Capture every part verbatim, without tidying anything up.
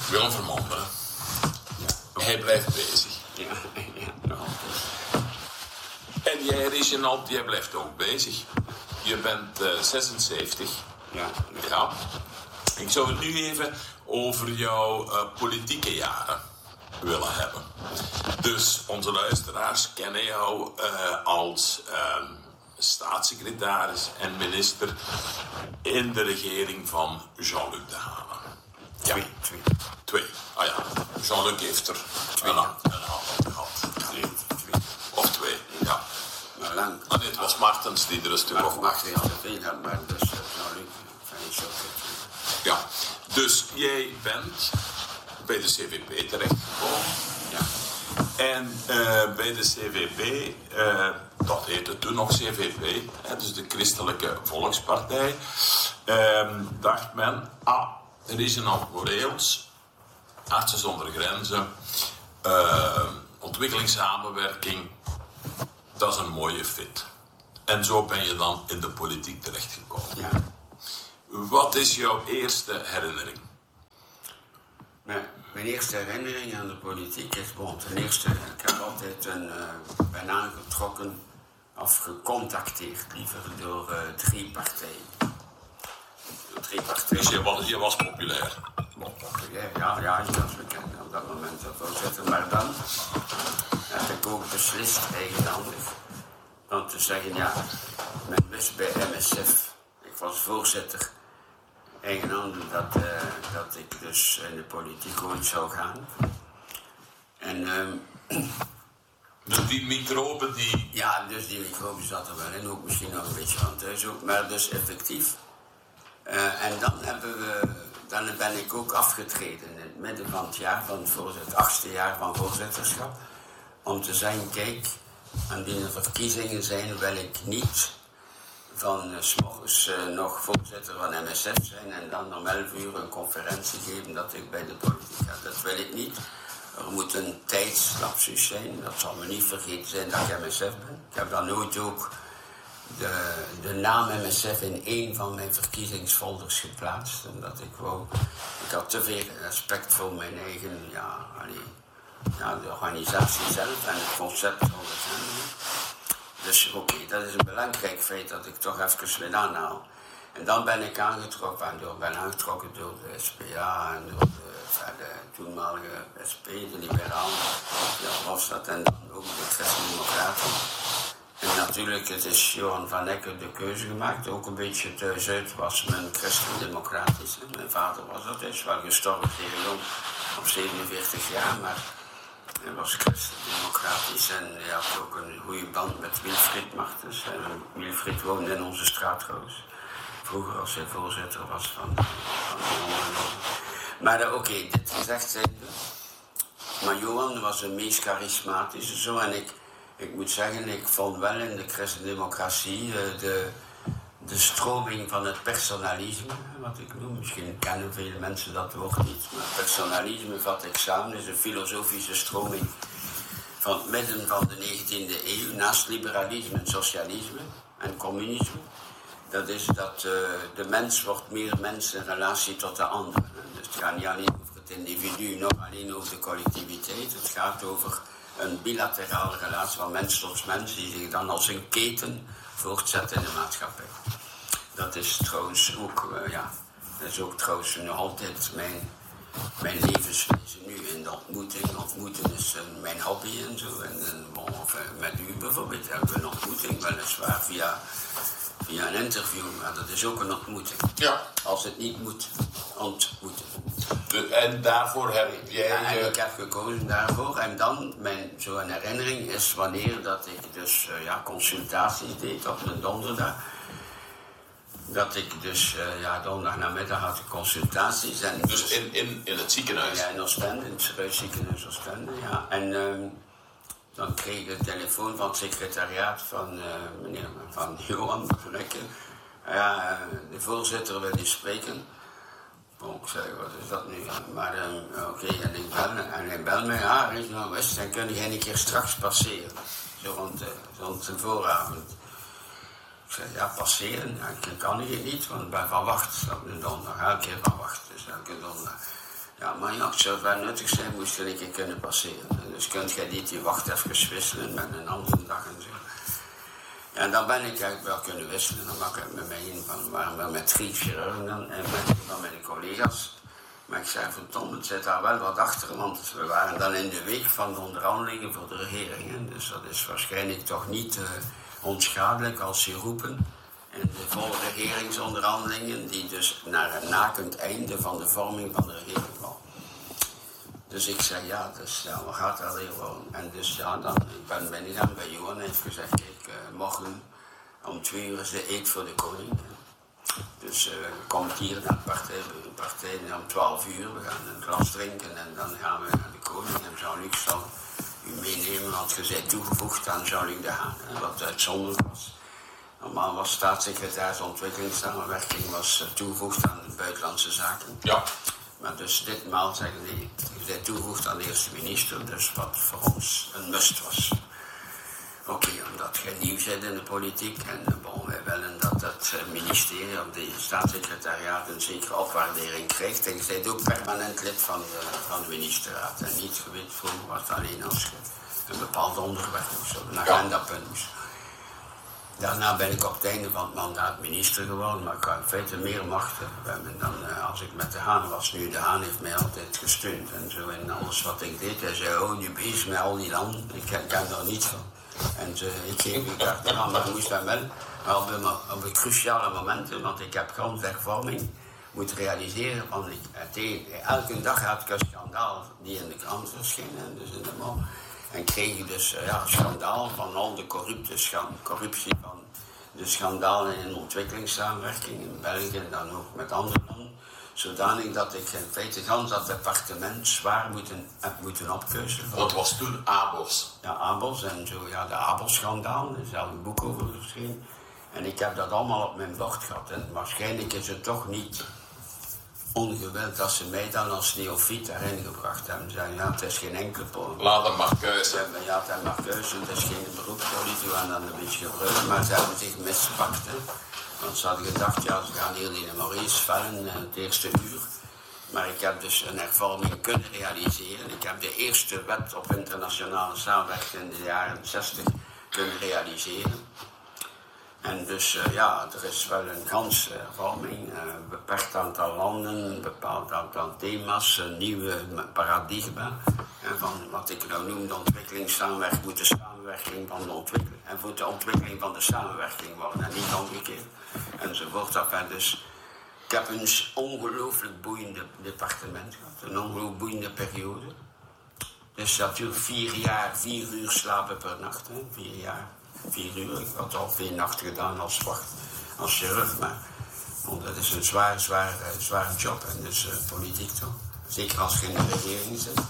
Willem Vermand, hè? Ja. Hij blijft bezig. Ja, ja, nog altijd. En jij, Reginald, jij blijft ook bezig. Je bent uh, zesenzeventig. Ja. Ja. Ik zou het nu even over jouw uh, politieke jaren willen hebben. Dus onze luisteraars kennen jou uh, als uh, staatssecretaris en minister in de regering van Jean-Luc Dehaene. Ja. Twee, twee. Twee. Ah ja, Jean-Luc heeft er twee. Een, een aantal gehad. Twee, twee. Of twee, ja. Maar lang. Ah, nee, het was Martens die er een stuk Of of Macht heeft er twee gehad, maar dus uh, Jean-Luc van je show. Ja, dus jij bent bij de C V P terechtgekomen. Ja. En uh, bij de C V P, uh, dat heette toen nog C V P, hè, dus de Christelijke Volkspartij, uh, dacht men, ah, Reginald Moreels, Artsen zonder Grenzen, uh, ontwikkelingssamenwerking, dat is een mooie fit. En zo ben je dan in de politiek terechtgekomen. Ja. Wat is jouw eerste herinnering? Mijn, mijn eerste herinnering aan de politiek is, bon, ten eerste, ik heb altijd een, uh, ben aangetrokken of gecontacteerd, liever door uh, drie partijen. Door drie partijen. Dus je was, je was populair? Bon, populair, ja, ja, ik was bekend op dat moment als voorzitter. Maar dan heb ik ook beslist, eigenhandig, om te zeggen, ja, men wist bij M S F, ik was voorzitter, eigenhandig dat, uh, dat ik dus in de politiek ooit zou gaan. En um, dus die microben die... ja, dus die microbe zat er wel in, ook misschien nog een beetje van thuis ook, maar dus effectief. Uh, en dan hebben we, dan ben ik ook afgetreden in het midden van het jaar, van het, voorzit, het achtste jaar van voorzitterschap, om te zeggen, kijk, aan die verkiezingen zijn wil ik niet van uh, 's morgens uh, nog voorzitter van M S F zijn en dan om elf uur een conferentie geven dat ik bij de politiek ga. Dat wil ik niet. Er moet een tijdslapsus zijn. Dat zal me niet vergeten zijn dat ik M S F ben. Ik heb dan nooit ook de, de naam M S F in één van mijn verkiezingsfolders geplaatst. Omdat ik wou... Ik had te veel respect voor mijn eigen... Ja, allee, ja, de organisatie zelf en het concept van de zending. Dus oké, okay, dat is een belangrijk feit dat ik toch even weer aanhaal. En dan ben ik aangetrokken, en door, ben aangetrokken door de S P A en door de, de toenmalige S P, de Liberalen, ja, was dat, en dan ook de Christen-Democraten. En natuurlijk, het is Johan van Ecken de keuze gemaakt, ook een beetje thuis uit was men Christen-Democratisch. Mijn vader was dat, hij is wel gestorven heel jong, op zevenenveertig jaar, maar hij was christendemocratisch en hij had ook een goede band met Wilfried Martens. En Wilfried woonde in onze straat trouwens. Vroeger als hij voorzitter was van, van de onderneming. Maar uh, oké, okay, dit gezegd zijnde. Maar Johan was de meest charismatische zo. En ik, ik moet zeggen, ik vond wel in de christendemocratie uh, de, de stroming van het personalisme. Wat ik noem, misschien kennen vele mensen dat woord niet. Maar personalisme vat ik samen, is een filosofische stroming van het midden van de negentiende eeuw. Naast liberalisme en socialisme en communisme. Dat is dat uh, de mens wordt meer mens in relatie tot de ander. Dus het gaat niet alleen over het individu, nog alleen over de collectiviteit. Het gaat over een bilaterale relatie van mens tot mens, die zich dan als een keten voortzet in de maatschappij. Dat is trouwens ook, uh, ja, dat is ook trouwens nog altijd mijn, mijn levenswijze nu in de ontmoeting. Ontmoeten is uh, mijn hobby en zo. En, en bon, of, uh, met u bijvoorbeeld hebben we een ontmoeting, weliswaar via... via een interview, maar dat is ook een ontmoeting. Ja. Als het niet moet, ontmoeten. De, en daarvoor heb jij... Ja, en uh, ik heb gekozen daarvoor. En dan, mijn zo'n herinnering is wanneer dat ik dus uh, ja, consultaties deed op een donderdag. Dat ik dus, uh, ja, donderdag namiddag had ik consultaties. En dus in, in, in het ziekenhuis? Ja, in Oostende, in het Spuisziekenhuis Oostende, ja. En... Uh, dan kreeg ik een telefoon van het secretariaat van, uh, meneer, van Johan Vrekken. Ja, uh, de voorzitter wil je spreken. Bon, ik zei, wat is dat nu? Maar uh, oké, okay, en ik bel en hij belt mij. Ja, Reginald West, dan kun je een keer straks passeren. Zo rond, uh, rond de vooravond. Ik zei, ja, passeren? Ja, ik kan hier niet, want ik ben van wacht. Op de donderdag, elke keer van wacht. Dus elke donderdag. Ja, maar ja, het zou wel nuttig zijn, moest je een keer kunnen passeren. Dus kunt jij niet die wacht even wisselen met een andere dag en zo. Ja, en dan ben ik eigenlijk wel kunnen wisselen. Dan mag ik met mij in van, waren we met drie chirurgen dan, en met, dan met de collega's. Maar ik zei van Tom, het zit daar wel wat achter, want we waren dan in de week van de onderhandelingen voor de regering. Hè. Dus dat is waarschijnlijk toch niet uh, onschadelijk als ze roepen. En de volle regeringsonderhandelingen, die dus naar een nakend einde van de vorming van de regering kwam. Dus ik zei, ja, dus, ja, wat gaat dat hier gewoon? En dus ja, dan ik ben ben ik dan bij Johan en heeft gezegd, kijk, uh, morgen om twee uur is de eed voor de koning. Dus uh, komt hier naar de partij, de partij om twaalf uur, we gaan een glas drinken en dan gaan we naar de koning. En Jean-Luc zal u meenemen, want je bent toegevoegd aan Jean-Luc de Haan, hè, wat uitzonderlijk was. Normaal was staatssecretaris ontwikkelingssamenwerking was toegevoegd aan de buitenlandse zaken. Ja. Maar dus ditmaal zeggen die, je bent toegevoegd aan de eerste minister, dus wat voor ons een must was. Oké, okay, omdat je nieuw bent in de politiek en bon, wij willen dat het ministerie of de staatssecretariaat een zekere opwaardering krijgt. En je bent ook permanent lid van de, van de ministerraad en niet gewit voor wat alleen als je een bepaald onderwerp of zo, een agendapunt moest. Daarna ben ik op het einde van het mandaat minister geworden, maar ik had in feite meer macht hebben dan als ik met de Haan was. Nu, de Haan heeft mij altijd gesteund en zo in alles wat ik deed. Hij zei, oh, nu bezig met al die landen, ik ken daar niets van. En zo, ik geef ik dacht eraan, maar ik moest hem wel, maar op de, op de cruciale momenten, want ik heb grondhervorming moeten realiseren, want ik, het, elke dag had ik een schandaal die in de krant verscheen, dus in de mond. En kreeg je dus ja, schandaal van al de corrupte schan, corruptie van de schandalen in ontwikkelingssamenwerking in België en dan ook met andere landen. Zodanig dat ik in feite gans dat departement zwaar moeten, heb moeten opkeuzen. Wat was toen Abels? Ja, Abels en zo, ja, de Abels-schandaal, er is al een boek over geschreven. En ik heb dat allemaal op mijn bord gehad. En waarschijnlijk is het toch niet ongewild dat ze mij dan als neofiet erin gebracht hebben. Ze zeiden, ja, het is geen enkel probleem. Laat hem maar keuze. Ja, het mag keuze, het is geen beroepspolitie, en dan een beetje gebruikt, maar ze hebben zich misgepakt. Hè. Want ze hadden gedacht, ja, ze gaan hier die Maurice vellen in het eerste uur. Maar ik heb dus een hervorming kunnen realiseren. Ik heb de eerste wet op internationale samenwerking in de jaren zestig kunnen realiseren. En dus uh, ja, er is wel een ganse hervorming, uh, een beperkt aantal landen, een bepaald aantal thema's, een nieuwe paradigma. En van wat ik nou noem, de ontwikkelingssamenwerking moet de samenwerking van de ontwikkeling. En moet de ontwikkeling van de samenwerking worden en niet omgekeerd. Enzovoort. Dus ik heb een ongelooflijk boeiende departement gehad, een ongelooflijk boeiende periode. Dus natuurlijk vier jaar, vier uur slapen per nacht, hè, vier jaar. Vier uur, ik had al vier nachten gedaan als wacht, als chirurg, maar want dat is een zwaar, zwaar, zwaar job en dus uh, politiek toch. Zeker als je in de regering zit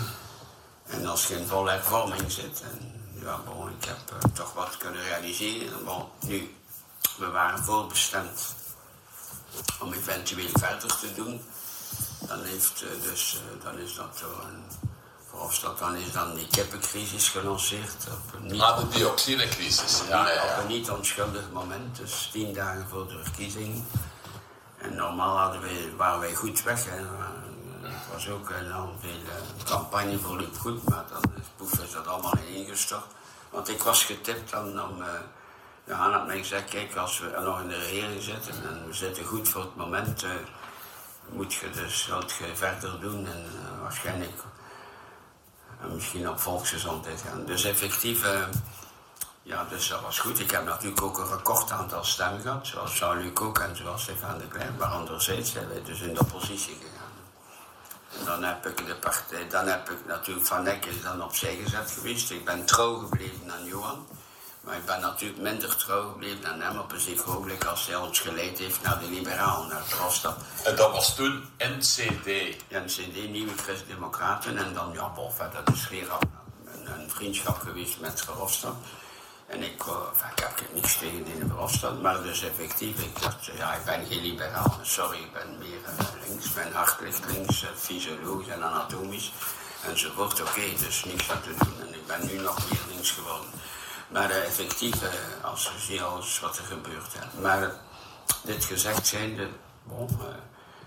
en als je in volle hervorming zit. En ja, bon, ik heb uh, toch wat kunnen realiseren. Bon, nu, we waren voorbestemd om eventueel verder te doen. Dan, heeft, uh, dus, uh, dan is dat zo een. Verhofstadt, dan is dan die kippencrisis gelanceerd. Op een niet, ah, de dioxinecrisis. Ja, ja, ja. Op een niet onschuldig moment, dus tien dagen voor de verkiezing. En normaal hadden wij, waren wij goed weg. Hè. Het was ook al veel uh, campagne verliep goed, maar dan poef is dat allemaal ingestort. Want ik was getipt dan om. Uh, de Haan had mij gezegd, kijk, als we nog in de regering zitten en we zitten goed voor het moment, uh, moet je dus wat je verder doen en uh, waarschijnlijk. En misschien op volksgezondheid gaan. Dus effectief, uh, ja, dus dat was goed. Ik heb natuurlijk ook een record aantal stemmen gehad, zoals Jean-Luc ook en zoals Stefan de Klerk, maar anderzijds zijn wij dus in de oppositie gegaan. En dan heb ik de partij, dan heb ik natuurlijk Van Eck is dan opzij gezet geweest. Ik ben trouw gebleven aan Johan, maar ik ben natuurlijk minder trouw gebleven aan hem op een zeker ogenblik als hij ons geleid heeft naar de Liberalen, naar Verhofstadt. En dat was toen N C D. N C D, Nieuwe Christen-Democraten. En dan, ja, bof, dat is weer een, een vriendschap geweest met Verhofstadt. En ik, uh, ik heb niks tegen die Verhofstadt, maar dus effectief, ik dacht, ja, ik ben geen liberaal. Sorry, ik ben meer uh, links, mijn hart ligt links, uh, fysiologisch en anatomisch. Enzovoort, oké, okay, dus niks aan te doen. En ik ben nu nog meer links geworden. Maar uh, effectief, uh, als je ziet alles wat er gebeurt. Hè. Maar uh, dit gezegd zijnde, bon, uh,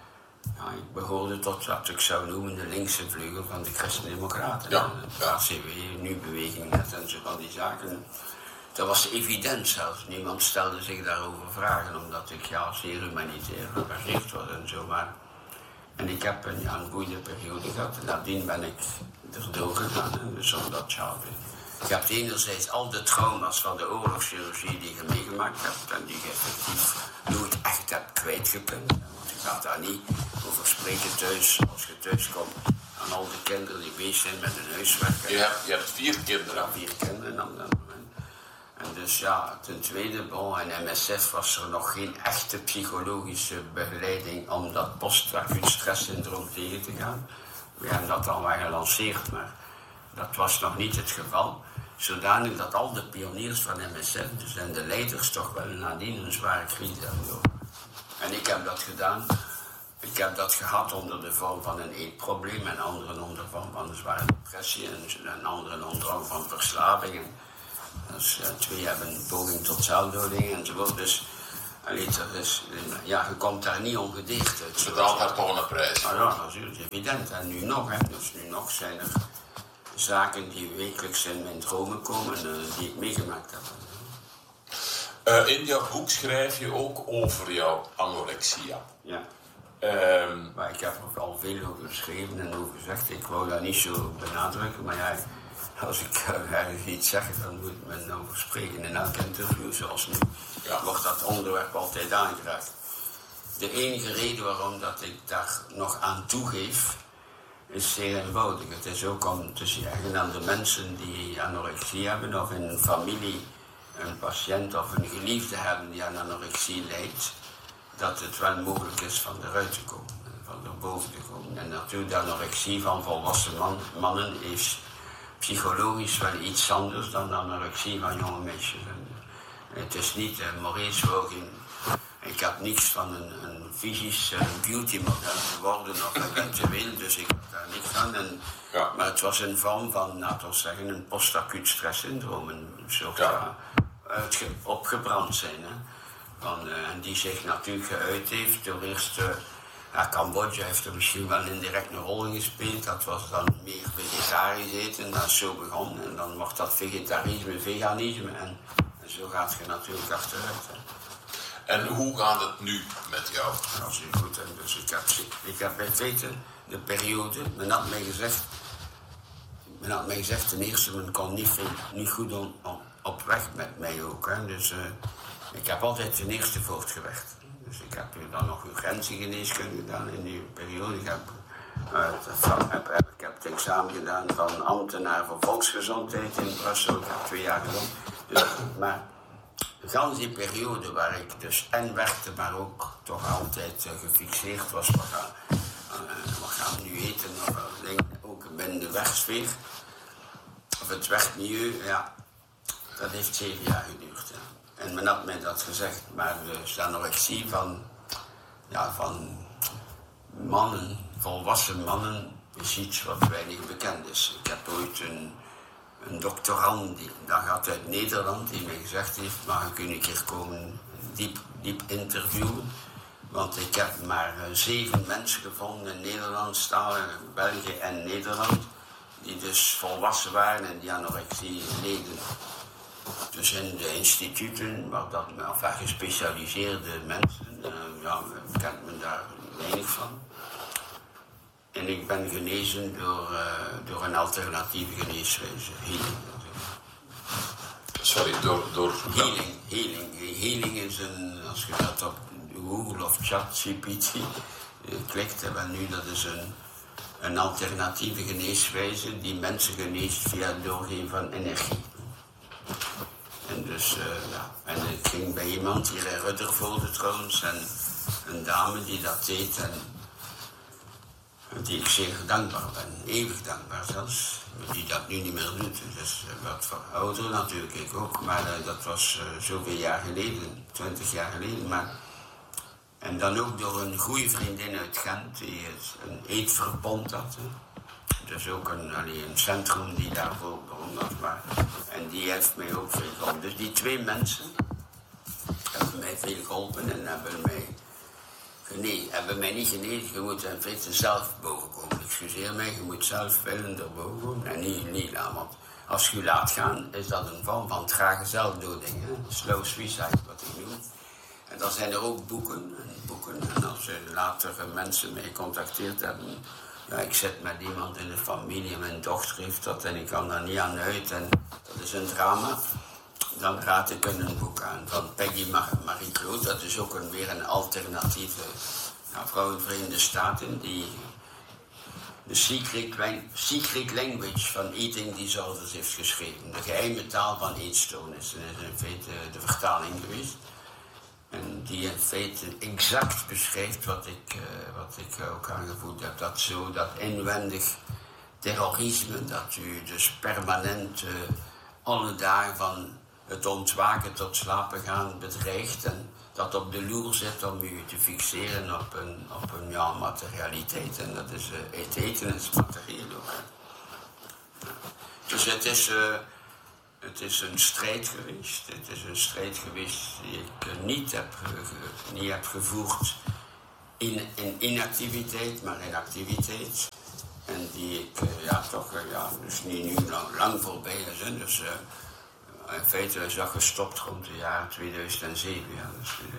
Ja, ik behoorde tot wat ik zou noemen de linkse vleugel van de Christen-Democraten. Ja, ja. C W, nu Beweging Net en zo van die zaken. Dat was evident zelfs. Niemand stelde zich daarover vragen, omdat ik ja, zeer humanitair gebaseerd was en zo. Maar, en ik heb een, ja, een goede periode gehad. En nadien ben ik erdoor gegaan. Hè, dus omdat, ja, je hebt enerzijds al de trauma's van de oorlogschirurgie die je meegemaakt hebt en die je effectief nooit echt hebt kwijtgekund. Want je gaat daar niet over spreken thuis, als je thuis komt, aan al de kinderen die bezig zijn met hun huiswerk. Je hebt, je hebt vier kinderen. Ja, vier kinderen op dat moment. En dus ja, ten tweede, bon, in M S F was er nog geen echte psychologische begeleiding om dat post-acuut stresssyndroom tegen te gaan. We hebben dat al wel gelanceerd, maar dat was nog niet het geval. Zodanig dat al de pioniers van M S F, dus en de leiders, toch wel nadien een zware crisis hebben doorgemaakt. En ik heb dat gedaan. Ik heb dat gehad onder de vorm van een eetprobleem en anderen onder de vorm van een zware depressie en, en anderen onder de vorm van verslavingen. Dus uh, twee hebben een poging tot zelfdoding enzovoort. Dus allee, dat is, ja, je komt daar niet ongedeerd uit. Je betaalt daar toch een prijs. Maar ja, natuurlijk, evident. En nu nog, hè. Dus nu nog zijn er zaken die wekelijks in mijn dromen komen, uh, die ik meegemaakt heb. Uh, in jouw boek schrijf je ook over jouw anorexia. Ja. Um, Maar ik heb er al veel over geschreven en over gezegd. Ik wou dat niet zo benadrukken, maar ja, als ik uh, ergens iets zeg, dan moet men over spreken. In elk interview, zoals nu, ja. wordt dat onderwerp altijd aangeraakt. De enige reden waarom dat ik daar nog aan toegeef, is zeer eenvoudig. Het is ook om te zeggen aan de mensen die anorexie hebben, of in een familie een patiënt of een geliefde hebben die aan anorexie lijdt, dat het wel mogelijk is van eruit te komen, van erboven te komen. En natuurlijk de anorexie van volwassen man, mannen is psychologisch wel iets anders dan de anorexie van jonge meisjes. En het is niet, uh, Maurice wou geen, ik heb niks van een, een fysisch uh, beautymodel geworden of eventueel, dus ik heb daar niks aan. En, ja. Maar het was een vorm van, laten we zeggen, een post-acuut stresssyndroom, een soort ja. uh, uitge- opgebrand zijn. Hè. Van, uh, en die zich natuurlijk geuit heeft door eerst, uh, ja, Cambodja heeft er misschien wel indirect een rol gespeeld. Dat was dan meer vegetarisch eten, dat is zo begonnen. En dan wordt dat vegetarisme, veganisme en, en zo gaat je natuurlijk achteruit. Hè. En hoe gaat het nu met jou? Dat is heel goed. En dus ik heb, ik heb in feite de periode, men had mij gezegd, men had mij gezegd ten eerste, men kon niet, veel, niet goed on, on, op weg met mij ook. Hè. Dus uh, ik heb altijd ten eerste voortgewerkt. Dus ik heb dan nog urgentiegeneeskunde gedaan in die periode. Ik heb, uh, heb, heb, heb, ik heb het examen gedaan van ambtenaar voor volksgezondheid in Brussel. Ik heb twee jaar gedaan. Dus, maar gans die periode waar ik dus en werkte, maar ook toch altijd uh, gefixeerd was. We gaan, uh, we gaan nu eten, of uh, denk, ook binnen de werksfeer. Of het werkmilieu, ja, dat heeft zeven jaar geduurd. Ja. En men had mij dat gezegd, maar de anorexie van, ja, van mannen, volwassen mannen, is iets wat weinig bekend is. Ik heb ooit een, een doctorand, die, dat gaat uit Nederland, die mij gezegd heeft, mag ik u een keer komen diep, diep interviewen. Want ik heb maar uh, zeven mensen gevonden in Nederland, België en Nederland, die dus volwassen waren en die anorexie leden. Dus in de instituten, waar dat, enfin, gespecialiseerde mensen, uh, ja, kent men daar weinig van. En ik ben genezen door, uh, door een alternatieve geneeswijze, healing. Sorry, door... door... Healing, healing. Healing is een, als je dat op Google of ChatGPT uh, klikt, en nu dat is een, een alternatieve geneeswijze die mensen geneest via het doorgeven van energie. En dus, uh, ja, en ik ging bij iemand hier in Rutherforde trouwens, en een dame die dat deed, en die ik zeer dankbaar ben, eeuwig dankbaar zelfs, die dat nu niet meer doet. Dus uh, wat voor ouder natuurlijk, ik ook, maar uh, dat was uh, zoveel jaar geleden, twintig jaar geleden. Maar, en dan ook door een goede vriendin uit Gent, die een eetverbond had. Hè. Dus ook een, allee, een centrum die daarvoor begon had. Maar, en die heeft mij ook veel geholpen. Dus die twee mensen hebben mij veel geholpen en hebben mij Nee, hebben mij niet genezen. Je moet in feite zelf boven komen. Excuseer mij, je moet zelf willen erboven komen en niet, niet laten. Want als je laat gaan, is dat een vorm van trage zelfdoding. Hè? Slow suicide, wat ik noem. En dan zijn er ook boeken. En, boeken. en als er later mensen mij gecontacteerd hebben... Ja, ik zit met iemand in de familie, mijn dochter heeft dat en ik kan daar niet aan uit. En dat is een drama. Dan raad ik een boek aan van Peggy Marie Claude. Dat is ook een, weer een alternatieve nou, vrouw in Verenigde Staten die de secret, secret Language van Eating Disorders heeft geschreven. De geheime taal van eetstoornissen is in feite de vertaling geweest. En die in feite exact beschrijft wat ik, uh, wat ik ook aangevoerd heb. Dat zo, dat inwendig terrorisme, dat u dus permanent uh, alle dagen van het ontwaken tot slapen gaan bedreigt en dat op de loer zit om u te fixeren op een, op een ja, materialiteit. En dat is uh, het eten is materieel ook. Ja. Dus het is, uh, het is een strijd geweest. Het is een strijd geweest die ik uh, niet, heb, uh, niet heb gevoerd in, in inactiviteit, maar in activiteit. En die ik uh, ja, toch uh, ja, dus niet nu lang, lang voorbij is. Hè. Dus, uh, in feite is dat gestopt rond het jaar tweeduizend zeven. Ja. Dus, uh,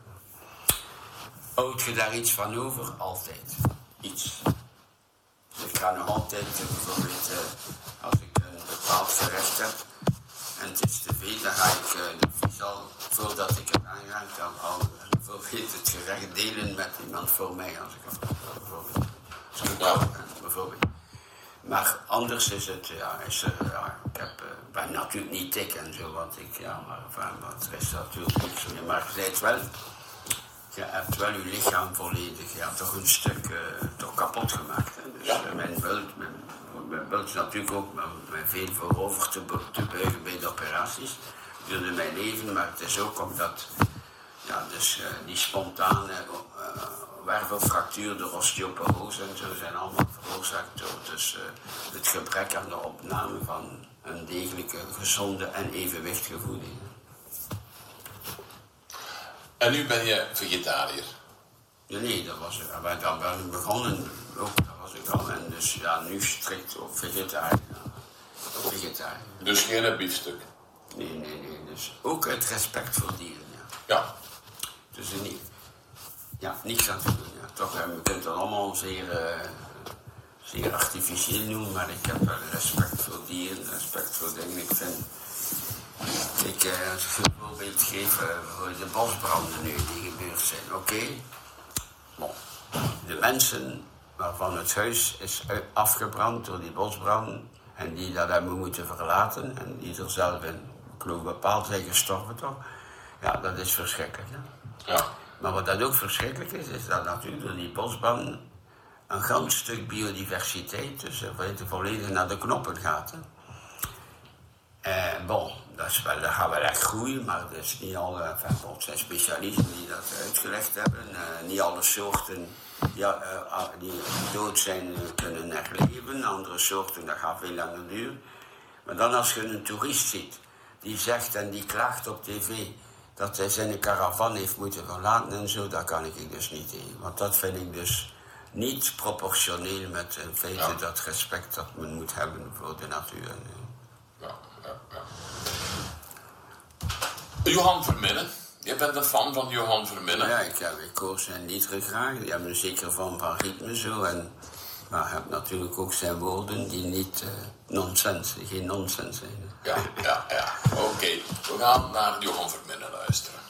houd je daar iets van over? Altijd. Iets. Dus ik ga nog altijd uh, bijvoorbeeld, uh, als ik een bepaald gerecht heb en het is te veel, dan ga ik uh, de vis al, voordat ik het aanraak, dan al bijvoorbeeld het gerecht delen met iemand voor mij. Als ik het bijvoorbeeld. Als ik het bijvoorbeeld. Maar anders is het, ja, is er, ja, ik heb, uh, ben natuurlijk niet dik en zo, want ik, ja, maar, enfin, maar er is natuurlijk niks meer. Maar je weet wel, je hebt wel je lichaam volledig, ja, toch een stuk, uh, toch kapot gemaakt. Hè. Dus uh, mijn bult, mijn, mijn bult is natuurlijk ook met, met veel voorover te, te buigen bij de operaties. Duurde mijn leven, maar het is ook omdat, ja, dus uh, die spontane uh, wervelfractuur door osteoporose en zo zijn allemaal veroorzaakt door dus, uh, het gebrek aan de opname van een degelijke, gezonde en evenwichtige voeding. En nu ben je vegetariër? Ja, nee, dat was ik. Maar dan ben ik begonnen, ook, dat was ik al. En dus ja, nu strikt op vegetariër. Ja. Vegetariër. Dus geen biefstuk? Nee, nee, nee. Dus ook uit respect voor dieren, ja. Ja. Dus er niet, ja, niks aan te doen, ja. Toch, je kunt het allemaal zeer, uh, zeer artificieel noemen, maar ik heb wel respect voor dieren, respect voor dingen. Ik vind, ik, uh, als ik een voorbeeld geef, uh, voor de bosbranden nu die gebeurd zijn, oké. Okay. Bon. De mensen waarvan het huis is afgebrand door die bosbranden en die dat hebben moeten verlaten en die er zelf in, ik geloof bepaald zijn gestorven toch, ja, dat is verschrikkelijk. Hè? Ja. Maar wat dat ook verschrikkelijk is, is dat natuurlijk door die bosbranden een groot stuk biodiversiteit dus volledig naar de knoppen gaat. Hè. Eh, bon, dat, is wel, dat gaat wel echt groeien, maar het is niet alle, enfin, het zijn specialisten die dat uitgelegd hebben. Uh, niet alle soorten die, uh, die dood zijn uh, kunnen herleven, andere soorten dat gaat veel langer duren. Maar dan als je een toerist ziet die zegt en die klaagt op tv dat hij zijn caravan heeft moeten verlaten en zo, daar kan ik dus niet tegen. Want dat vind ik dus niet proportioneel met in feite ja. dat respect dat men moet hebben voor de natuur. Ja, ja, ja. Johan Verminnen. Jij bent een fan van Johan Verminnen. Ja, ik, heb, ik hoor zijn liederen graag. Die hebben een zekere vorm van ritme zo. En, maar je hebt natuurlijk ook zijn woorden die niet uh, nonsens, geen nonsens zijn. Ja, ja, ja. Oké. Okay. We gaan naar Johan Verminnen luisteren.